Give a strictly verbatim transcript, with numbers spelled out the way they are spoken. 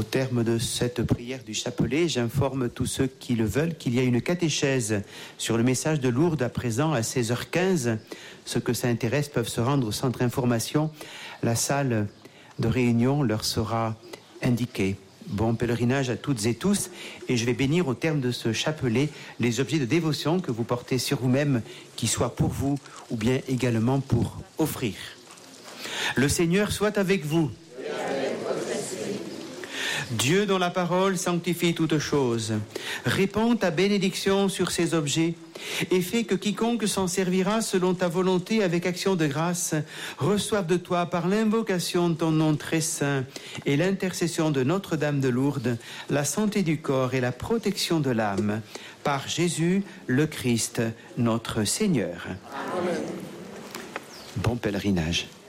terme de cette prière du chapelet, j'informe tous ceux qui le veulent qu'il y a une catéchèse sur le message de Lourdes à présent à seize heures quinze. Ceux que ça intéresse peuvent se rendre au centre information. La salle de réunion leur sera indiquée. Bon pèlerinage à toutes et tous, et je vais bénir au terme de ce chapelet les objets de dévotion que vous portez sur vous-même, qui soient pour vous ou bien également pour offrir. Le Seigneur soit avec vous. Dieu dont la parole sanctifie toutes choses, répand ta bénédiction sur ces objets et fait que quiconque s'en servira selon ta volonté avec action de grâce reçoive de toi par l'invocation de ton nom très saint et l'intercession de Notre-Dame de Lourdes la santé du corps et la protection de l'âme par Jésus le Christ notre Seigneur. Amen. Bon pèlerinage.